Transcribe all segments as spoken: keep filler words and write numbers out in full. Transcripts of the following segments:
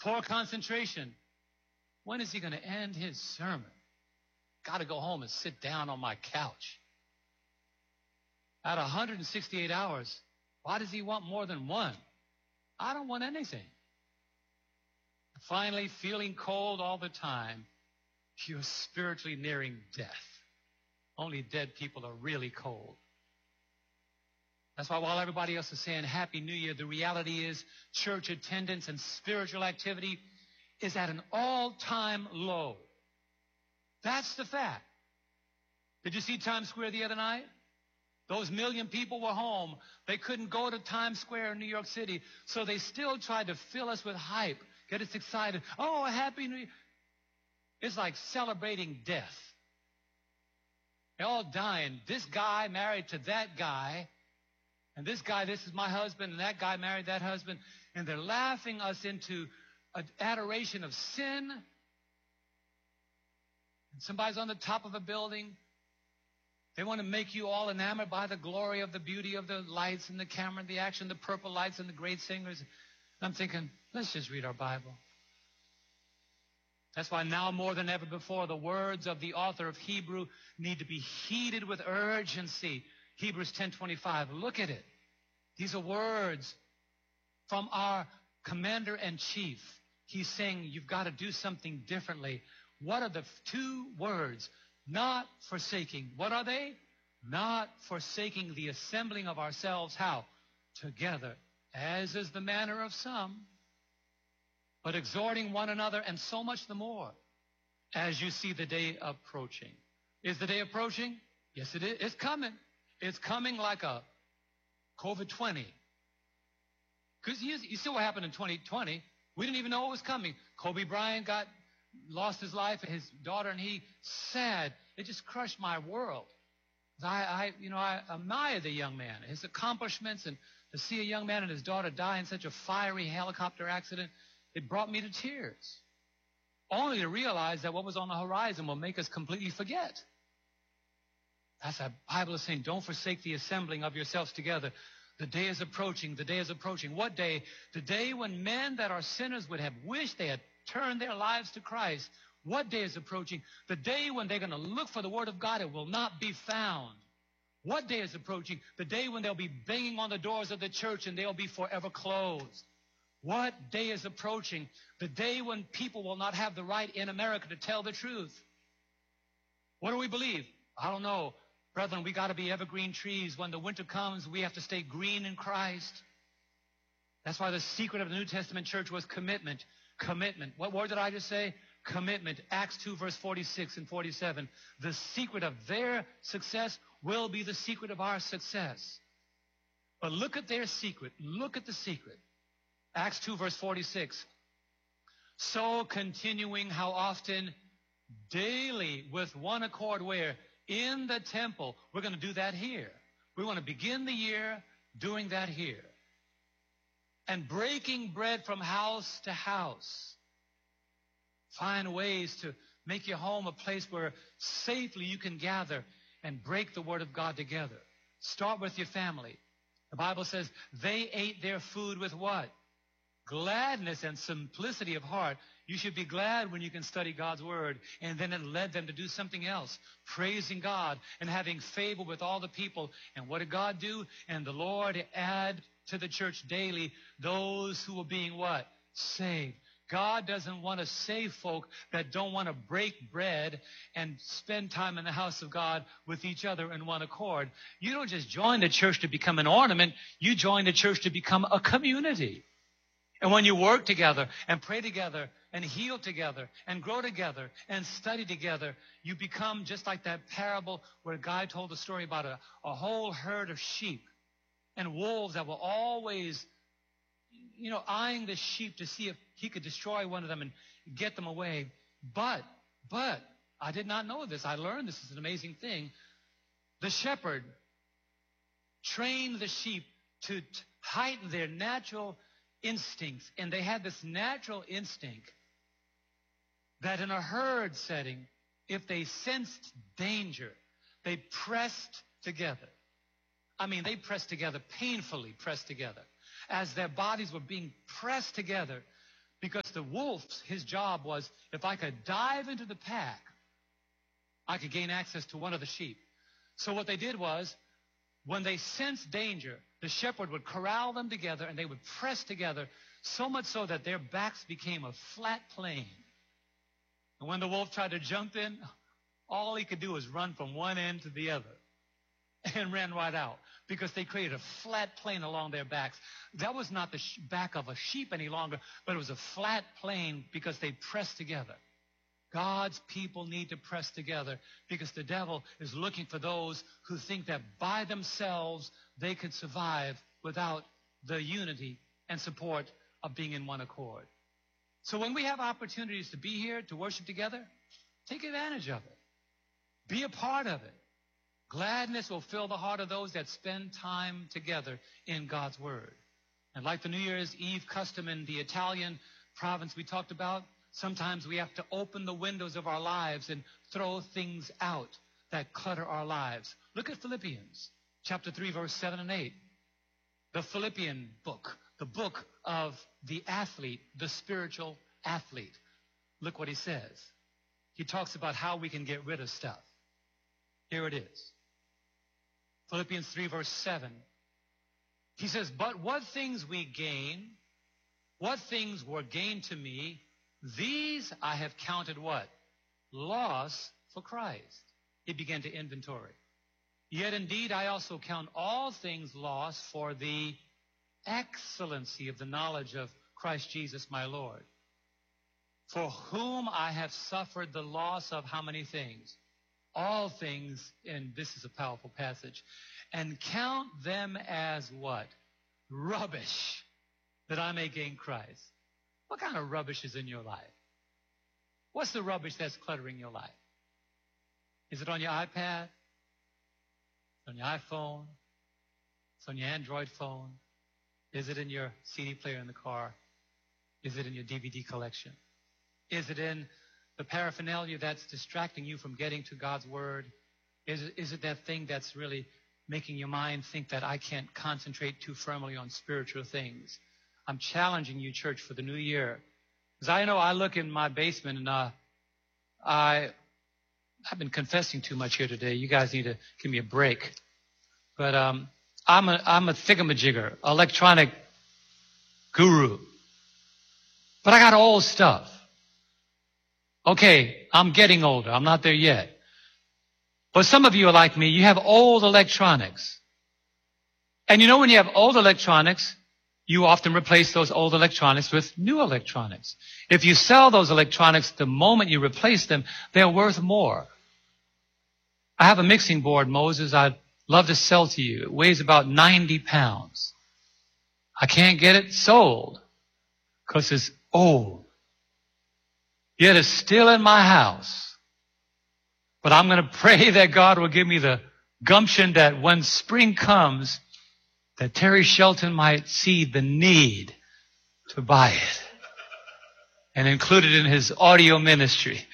Poor concentration. When is he going to end his sermon? Got to go home and sit down on my couch. At one hundred sixty-eight hours, why does he want more than one? I don't want anything. Finally, feeling cold all the time, you're spiritually nearing death. Only dead people are really cold. That's why while everybody else is saying Happy New Year, the reality is church attendance and spiritual activity is at an all-time low. That's the fact. Did you see Times Square the other night? Those million people were home. They couldn't go to Times Square in New York City, so they still tried to fill us with hype, get us excited. Oh, a Happy New Year. It's like celebrating death. They're all dying. This guy married to that guy, and this guy, this is my husband, and that guy married that husband, and they're laughing us into an adoration of sin. And somebody's on the top of a building. They want to make you all enamored by the glory of the beauty of the lights and the camera and the action, the purple lights and the great singers. And I'm thinking, let's just read our Bible. That's why now more than ever before, the words of the author of Hebrew need to be heeded with urgency. Hebrews ten twenty-five, look at it. These are words from our commander-in-chief. He's saying you've got to do something differently. What are the two words? Not forsaking. What are they? Not forsaking the assembling of ourselves. How? Together, as is the manner of some, but exhorting one another, and so much the more, as you see the day approaching. Is the day approaching? Yes, it is. It's coming. It's coming like a COVID twenty. Because you, you see what happened in twenty twenty. We didn't even know it was coming. Kobe Bryant got lost his life, and his daughter and he, sad. It just crushed my world. I, I, you know, I admire the young man, his accomplishments, and to see a young man and his daughter die in such a fiery helicopter accident, it brought me to tears. Only to realize that what was on the horizon will make us completely forget. That's the Bible is saying, don't forsake the assembling of yourselves together. The day is approaching. The day is approaching. What day? The day when men that are sinners would have wished they had turned their lives to Christ. What day is approaching? The day when they're going to look for the Word of God. It will not be found. What day is approaching? The day when they'll be banging on the doors of the church and they'll be forever closed. What day is approaching? The day when people will not have the right in America to tell the truth. What do we believe? I don't know. Brethren, we got to be evergreen trees. When the winter comes, we have to stay green in Christ. That's why the secret of the New Testament church was commitment. Commitment. What word did I just say? Commitment. Acts two, verse forty-six and forty-seven. The secret of their success will be the secret of our success. But look at their secret. Look at the secret. Acts two, verse forty-six. So continuing how often? Daily with one accord. Where? In the temple. We're going to do that here. We want to begin the year doing that here. And breaking bread from house to house. Find ways to make your home a place where safely you can gather and break the Word of God together. Start with your family. The Bible says they ate their food with what? Gladness and simplicity of heart. You should be glad when you can study God's Word. And then it led them to do something else. Praising God and having favor with all the people. And what did God do? And the Lord add to the church daily those who were being what? Saved. God doesn't want to save folk that don't want to break bread and spend time in the house of God with each other in one accord. You don't just join the church to become an ornament. You join the church to become a community. And when you work together and pray together and heal together and grow together and study together, you become just like that parable where a guy told a story about a, a whole herd of sheep and wolves that were always, you know, eyeing the sheep to see if he could destroy one of them and get them away. But, but, I did not know this. I learned this is an amazing thing. The shepherd trained the sheep to t- heighten their natural instincts. And they had this natural instinct that in a herd setting, if they sensed danger, they pressed together. I mean, they pressed together, painfully pressed together. As their bodies were being pressed together, Because the wolf, his job was, if I could dive into the pack, I could gain access to one of the sheep. So what they did was, when they sensed danger, the shepherd would corral them together and they would press together, so much so that their backs became a flat plane. And when the wolf tried to jump in, all he could do was run from one end to the other and ran right out because they created a flat plane along their backs. That was not the sh- back of a sheep any longer, but it was a flat plane because they pressed together. God's people need to press together because the devil is looking for those who think that by themselves they could survive without the unity and support of being in one accord. So when we have opportunities to be here, to worship together, take advantage of it. Be a part of it. Gladness will fill the heart of those that spend time together in God's Word. And like the New Year's Eve custom in the Italian province we talked about, sometimes we have to open the windows of our lives and throw things out that clutter our lives. Look at Philippians chapter three, verse seven and eight. The Philippian book, the book of the athlete, the spiritual athlete. Look what he says. He talks about how we can get rid of stuff. Here it is. Philippians three, verse seven. He says, but what things we gain, what things were gained to me, these I have counted what? Loss for Christ. He began to inventory. Yet indeed I also count all things lost for the excellency of the knowledge of Christ Jesus my Lord, for whom I have suffered the loss of how many things? All things, and this is a powerful passage, and count them as what? Rubbish, that I may gain Christ. What kind of rubbish is in your life? What's the rubbish that's cluttering your life? Is it on your iPad? Is it on your iPhone? Is it on your Android phone? Is it in your C D player in the car? Is it in your D V D collection? Is it in the paraphernalia that's distracting you from getting to God's Word? Is it, is it that thing that's really making your mind think that I can't concentrate too firmly on spiritual things? I'm challenging you, church, for the new year. Because I know I look in my basement and uh, I, I've been confessing too much here today. You guys need to give me a break. But um, I'm a, I'm a thingamajigger, electronic guru. But I got old stuff. Okay, I'm getting older. I'm not there yet. But some of you are like me. You have old electronics. And you know when you have old electronics, you often replace those old electronics with new electronics. If you sell those electronics the moment you replace them, they're worth more. I have a mixing board, Moses, I'd love to sell to you. It weighs about ninety pounds. I can't get it sold because it's old. Yet it's still in my house. But I'm going to pray that God will give me the gumption that when spring comes, that Terry Shelton might see the need to buy it and include it in his audio ministry.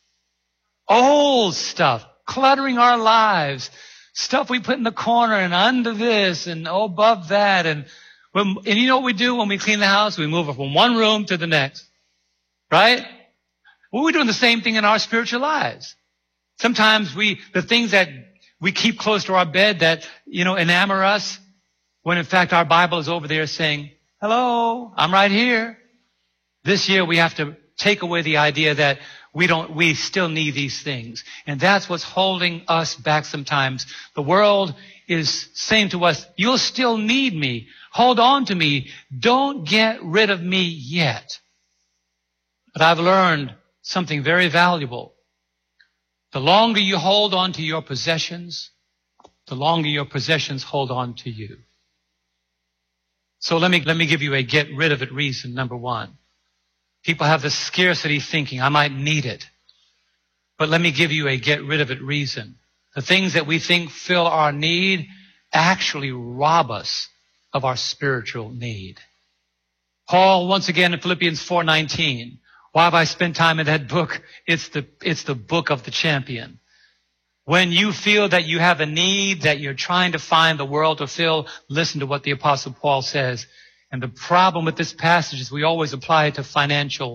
Old stuff, cluttering our lives, stuff we put in the corner and under this and above that. And, when, and you know what we do when we clean the house? We move it from one room to the next, right? Well, we're doing the same thing in our spiritual lives. Sometimes we, the things that we keep close to our bed that, you know, enamor us, when in fact our Bible is over there saying, hello, I'm right here. This year we have to take away the idea that we don't, we still need these things. And that's what's holding us back sometimes. The world is saying to us, you'll still need me. Hold on to me. Don't get rid of me yet. But I've learned something very valuable. The longer you hold on to your possessions, the longer your possessions hold on to you. So let me, let me give you a get rid of it reason, number one. People have the scarcity thinking, I might need it. But let me give you a get rid of it reason. The things that we think fill our need actually rob us of our spiritual need. Paul, once again in Philippians four nineteen, why have I spent time in that book? It's the, it's the book of the champion. When you feel that you have a need that you're trying to find the world to fill, listen to what the Apostle Paul says. And the problem with this passage is we always apply it to financial